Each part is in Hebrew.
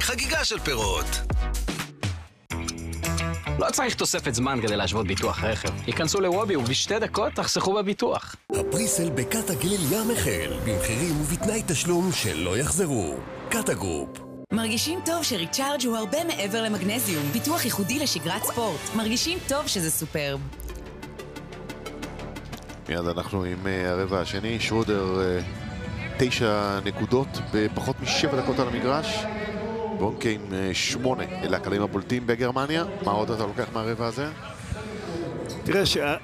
חגיגה של פירות. לא צריך תוספת זמן כדי להשוות ביטוח רכב. היכנסו לוובי ובשתי דקות תחסכו בביטוח. הפריסל בקאטה גליל ים החל, במחירים ובתנאי תשלום שלא יחזרו. קאטה גרופ. מרגישים טוב שריצ'ארג' הוא הרבה מעבר למגנזיום. ביטוח ייחודי לשגרת ספורט. מרגישים טוב שזה סופרב. מיד אנחנו עם הרבע השני. שרודר 9 נקודות בפחות מ7 דקות על המגרש. בונקה עם 8, אלה הקלעים הבולטים בגרמניה. מה עוד אתה לוקח מהרבע הזה? תראה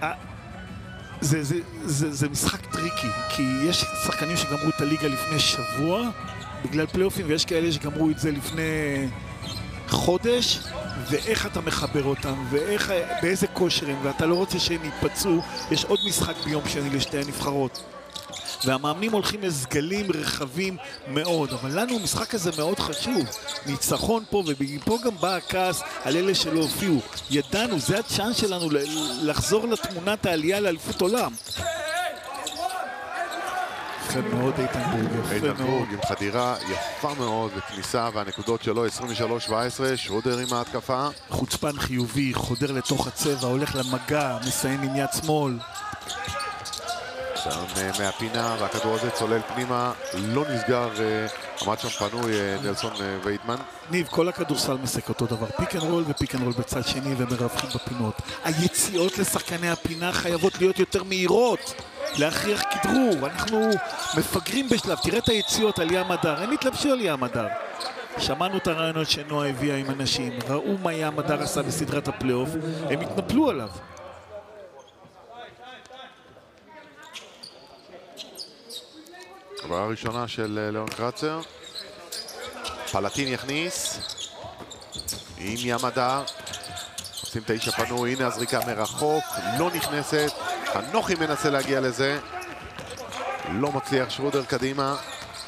זה משחק טריקי, כי יש שחקנים שגמרו את הליגה לפני שבוע בגלל פלייאופים, ויש כאלה שגמרו את זה לפני חודש, ואיך אתה מחבר אותם, באיזה כושר הם, ואתה לא רוצה שהם יתפצעו. יש עוד משחק ביום שני לשתי הנבחרות, והמאמנים הולכים לסגלים רחבים מאוד, אבל לנו המשחק הזה מאוד חשוב. ניצחון פה, ופה גם בא הכעס על אלה שלא הופיעו. ידענו, זה הצ'אנס שלנו לחזור לתמונת העלייה לאליפות עולם. יפה מאוד איתן בורג, איתן בורג עם חדירה יפה מאוד וכניסה, והנקודות שלו 23-17. שרודר עם ההתקפה, חוצפן חיובי, חודר לתוך הצבע, הולך למגע, מסיים עם יד שמאל. מהפינה, והכדור הזה צולל פנימה, לא נסגר, עמד שם פנוי נלסון וייטמן. ניב, כל הכדורסל מסק אותו דבר, פיק אנד רול ופיק אנד רול בצד שני ומרווחים בפינות. היציאות לשחקני הפינה חייבות להיות יותר מהירות, להכריח כדרור. אנחנו מפגרים בשלב, תראה את היציאות על ים הדר, הם התלבשו על ים הדר. שמענו את הרעיונות שנועה הביאה עם אנשים, ראו מה ים הדר עשה בסדרת הפלייאוף, הם התנפלו עליו. הבאה הראשונה של ליאון קרצר. פלטין יכניס עם ים הדר, עושים 9 פנוי, הנה הזריקה מרחוק, לא נכנסת. חנוכי מנסה להגיע לזה, לא מצליח. שרודר קדימה,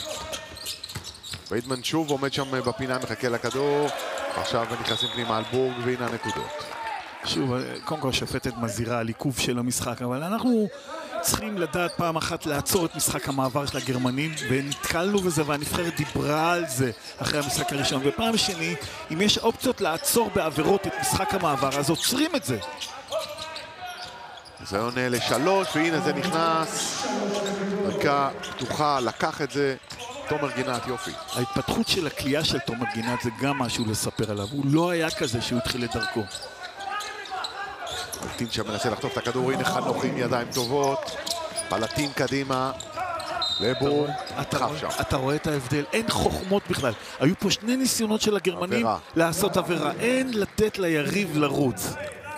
וייטמן שוב עומד שם בפינה, מחכה לכדור, עכשיו נכנסים פנימה על בורג, והנה הנקודות. שוב, קודם כל השופטת מזהירה על עיכוב של המשחק, אבל אנחנו צריכים לדעת פעם אחת לעצור את משחק המעבר של הגרמנים, ונתקלנו בזה, והנבחרת דיברה על זה אחרי המשחק הראשון. ופעם שני, אם יש אופציות לעצור בעבירות את משחק המעבר, אז עוצרים את זה. זה עונה ל3, והנה זה נכנס, דרכה פתוחה, לקח את זה תומר גינת. יופי. ההתפתחות של הקליעה של תומר גינת זה גם משהו לספר עליו, הוא לא היה כזה שהוא התחיל את דרכו. פלטין שמנסה לחטוף את הכדור, הנה חנוכי עם ידיים טובות, פלטין קדימה לבורג, דחף שם. אתה רואה את ההבדל, אין חוכמות בכלל. היו פה 2 ניסיונות של הגרמנים לעשות עבירה, אין לתת ליריב לרוץ.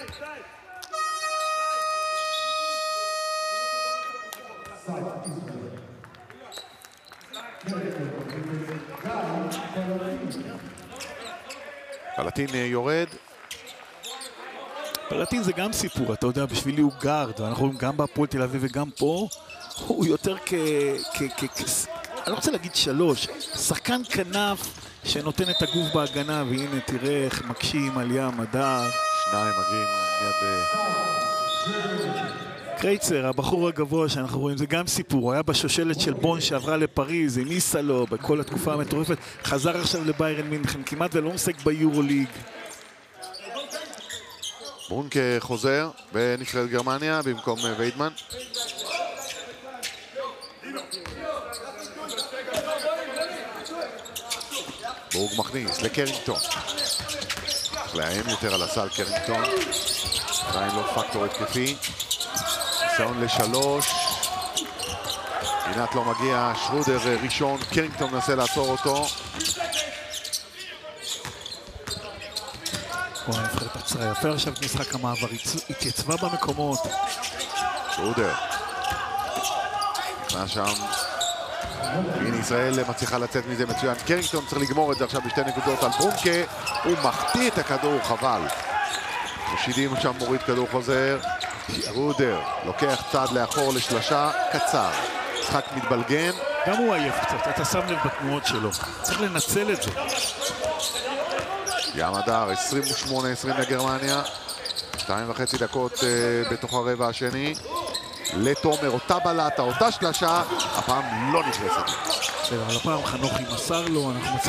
פלטין יורד. פלטין זה גם סיפור, אתה יודע, בשבילי הוא גארד, ואנחנו רואים גם בהפועל תל אביב וגם פה, הוא יותר אני לא רוצה להגיד 3, שחקן כנף שנותן את הגוף בהגנה, והנה תראה איך מקשים על ים הדר. 2 מגיעים מיד. קרייצר, הבחור הגבוה שאנחנו רואים, זה גם סיפור, הוא היה בשושלת של בון שעברה לפריז, עם איסלו, בכל התקופה המטורפת, חזר עכשיו לביירן מינכן, כמעט ולא משחק ביורוליג. ברונקה חוזר בנבחרת גרמניה במקום וייטמן. בורג מכניס לקרינגטון, לאיים יותר על הסל. קרינגטון עדיין לא פקטור התקפי, ניסיון ל3, גינת לא מגיע. שרודר ראשון, קרינגטון מנסה לעצור אותו. הנבחרת עצרה יפה עכשיו את משחק המעבר, התייצבה במקומות. שרודר נכנס שם, הנה ישראל מצליחה לצאת מזה מצוין. קרינגטון צריך לגמור את זה עכשיו ב2 נקודות על ברונקה, הוא מחטיא את הכדור, חבל. מושידים שם, מוריד כדור, חוזר. שרודר לוקח צעד לאחור לשלשה, קצר, משחק מתבלגן. גם הוא עייף קצת, אתה שם לב בתנועות שלו, צריך לנצל את זה. ים הדר 28-20 לגרמניה, 2.5 דקות בתוך הרבע השני. לתומר, אותה בלטה, אותה שלשה, הפעם לא נכנסת. אבל הפעם חנוכי מסר לו, אנחנו